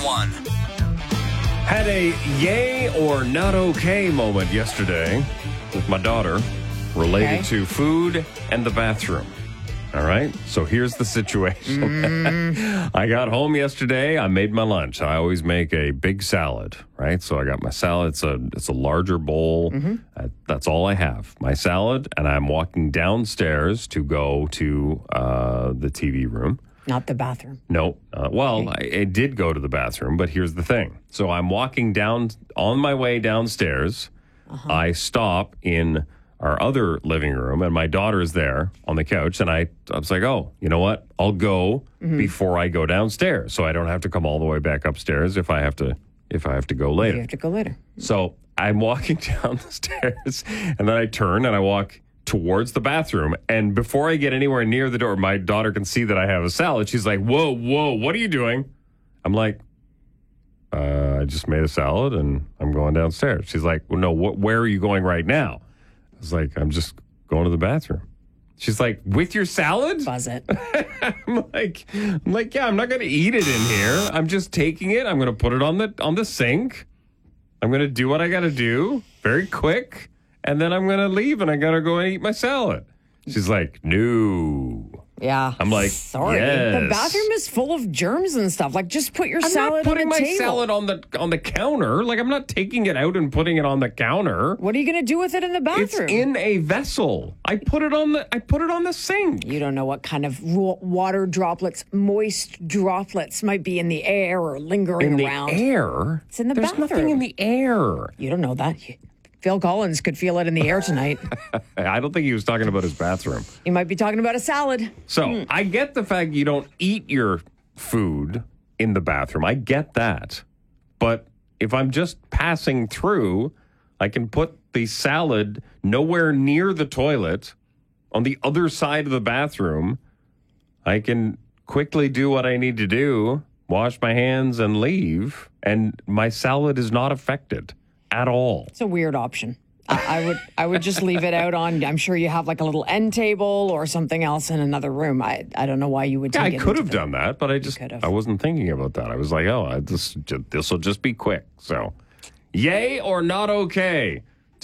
911. Had a yay or not okay moment yesterday with my daughter related to food and the bathroom. All right. So here's the situation. I got home yesterday. I made my lunch. I always make a big salad, right? So I got my salad. It's a larger bowl. That's all I have. My salad, and I'm walking downstairs to go to the TV room. Not the bathroom. No. I did go to the bathroom, but here's the thing. So I'm walking down on my way downstairs. I stop in our other living room, and my daughter is there on the couch, and I was like, oh, you know what? I'll go before I go downstairs, so I don't have to come all the way back upstairs if I have to go later. You have to go later. So I'm walking down the stairs, and then I turn and I walk towards the bathroom, and before I get anywhere near the door, my daughter can see that I have a salad. She's like, whoa, what are you doing? I'm like, I just made a salad, and I'm going downstairs. She's like, well, no, where are you going right now? I was like, I'm just going to the bathroom. She's like, with your salad? Buzz it. I'm like, yeah, I'm not going to eat it in here. I'm just taking it. I'm going to put it on the sink. I'm going to do what I got to do very quick. And then I'm going to leave and I got to go and eat my salad. She's like, no. Yeah. I'm like, sorry. yes. The bathroom is full of germs and stuff. Like, just put your I'm salad not putting on the my table. salad on the counter. Like, I'm not taking it out and putting it on the counter. What are you going to do with it in the bathroom? It's in a vessel. I put it on the sink. You don't know what kind of water droplets, moist droplets might be in the air or lingering around. In the air? It's in the There's bathroom. nothing in the air. You don't know that. Phil Collins could feel it in the air tonight. I don't think he was talking about his bathroom. He might be talking about a salad. So I get the fact you don't eat your food in the bathroom. I get that. But if I'm just passing through, I can put the salad nowhere near the toilet on the other side of the bathroom. I can quickly do what I need to do, wash my hands and leave, and my salad is not affected at all. It's a weird option. I would just leave it out on. I'm sure you have like a little end table or something else in another room. I don't know why you would take it. I could have done that, but I wasn't thinking about that. I was like, this will just be quick. So, yay or not okay?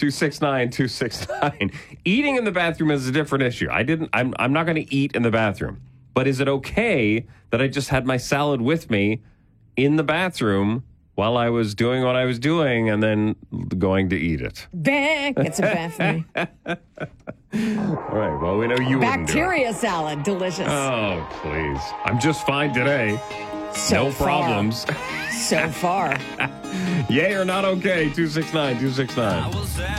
269-269. Eating in the bathroom is a different issue. I'm not going to eat in the bathroom. But is it okay that I just had my salad with me in the bathroom while I was doing what I was doing and then going to eat it? It's a bathroom. All right. Well, we know you wouldn't do it. Bacteria salad. Delicious. Oh, please. I'm just fine today. No problems. So far. Yay or not okay? 269-269.